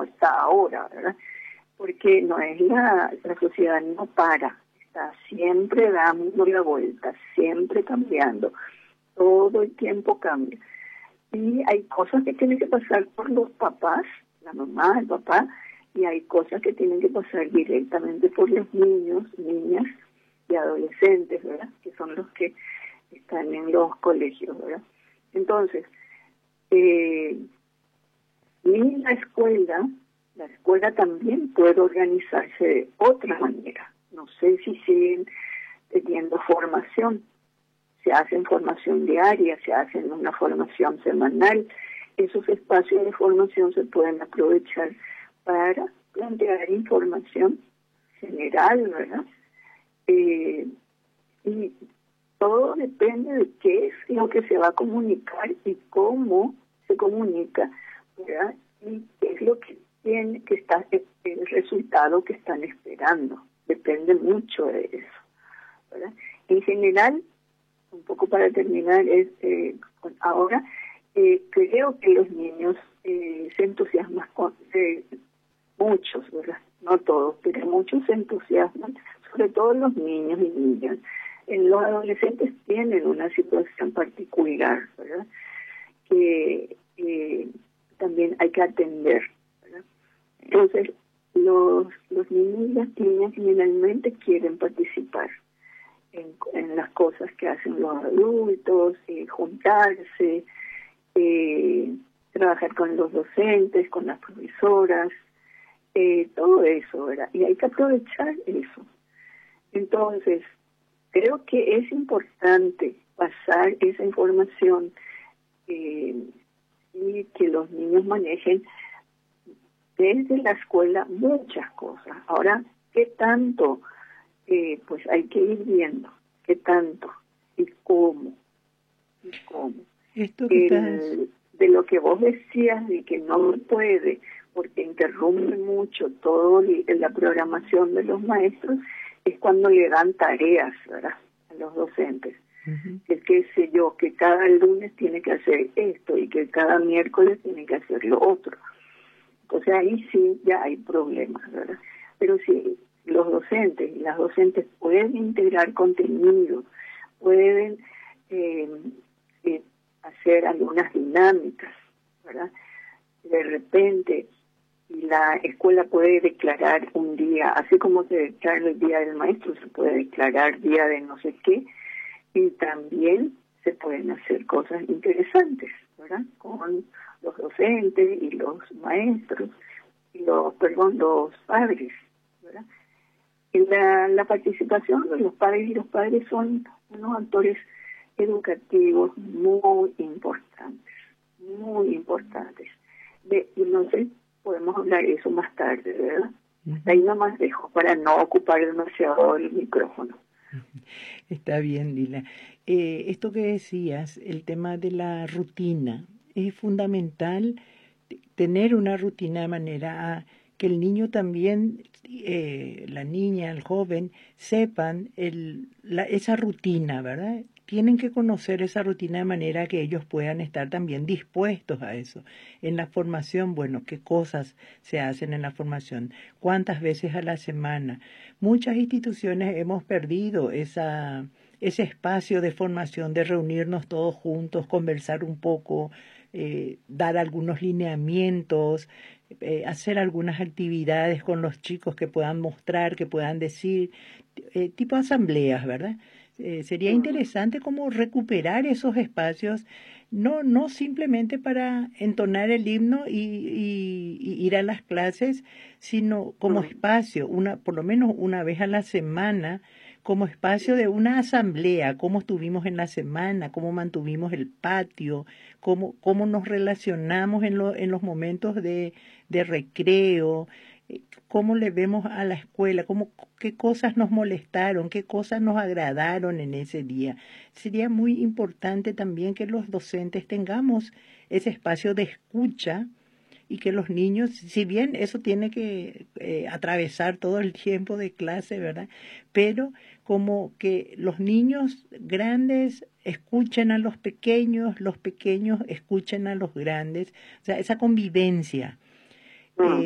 hasta ahora, ¿verdad? Porque no es la sociedad no para, está siempre dando la vuelta, siempre cambiando, todo el tiempo cambia. Y hay cosas que tienen que pasar por los papás, la mamá, el papá, y hay cosas que tienen que pasar directamente por los niños, niñas y adolescentes, ¿verdad? Que son los que están en los colegios, ¿verdad? Entonces, y la escuela también puede organizarse de otra manera. No sé si siguen teniendo formación, se hacen formación diaria, se hacen una formación semanal. Esos espacios de formación se pueden aprovechar para plantear información general, ¿verdad? Y todo depende de qué es lo que se va a comunicar y cómo se comunica, ¿verdad? Y qué es lo que tiene que estar, el resultado que están esperando. Depende mucho de eso, ¿verdad? En general, un poco para terminar, ahora creo que los niños se entusiasman muchos, ¿verdad? No todos, pero muchos se entusiasman, sobre todo los niños y niñas. Los adolescentes tienen una situación particular, ¿verdad? Que también hay que atender, ¿verdad? Entonces, los niños y las niñas generalmente quieren participar en las cosas que hacen los adultos, juntarse, trabajar con los docentes, con las profesoras, todo eso, ¿verdad? Y hay que aprovechar eso. Entonces, creo que es importante pasar esa información y que los niños manejen desde la escuela muchas cosas. Ahora, ¿qué tanto? Pues hay que ir viendo qué tanto y cómo. Esto que de lo que vos decías de que no puede porque interrumpe mucho toda la programación de los maestros, es cuando le dan tareas, ¿verdad?, a los docentes. Uh-huh. Que qué sé yo, que cada lunes tiene que hacer esto y que cada miércoles tiene que hacer lo otro. Entonces ahí sí ya hay problemas, ¿verdad? Pero si los docentes y las docentes pueden integrar contenido, pueden hacer algunas dinámicas, ¿verdad? De repente la escuela puede declarar un día, así como se declara el día del maestro, se puede declarar día de no sé qué, y también se pueden hacer cosas interesantes, ¿verdad? Con los docentes y los maestros y los padres, ¿verdad? Y la participación de los padres son unos actores educativos muy importantes. Y no sé, podemos hablar de eso más tarde, ¿verdad? Uh-huh. Ahí nomás dejo para no ocupar demasiado el micrófono. Está bien, Lila. Esto que decías, el tema de la rutina, es fundamental tener una rutina de manera a que el niño también, la niña, el joven, sepan esa rutina, ¿verdad? Tienen que conocer esa rutina de manera que ellos puedan estar también dispuestos a eso. En la formación, bueno, ¿qué cosas se hacen en la formación? ¿Cuántas veces a la semana? Muchas instituciones hemos perdido ese espacio de formación, de reunirnos todos juntos, conversar un poco, dar algunos lineamientos, hacer algunas actividades con los chicos que puedan mostrar, que puedan decir, tipo asambleas, ¿verdad? Sería interesante como recuperar esos espacios, no simplemente para entonar el himno y ir a las clases, sino como espacio, por lo menos una vez a la semana, como espacio de una asamblea, cómo estuvimos en la semana, cómo mantuvimos el patio, cómo nos relacionamos en los momentos de recreo, cómo le vemos a la escuela, qué cosas nos molestaron, qué cosas nos agradaron en ese día. Sería muy importante también que los docentes tengamos ese espacio de escucha y que los niños, si bien eso tiene que atravesar todo el tiempo de clase, ¿verdad? Pero como que los niños grandes escuchen a los pequeños escuchen a los grandes, o sea, esa convivencia.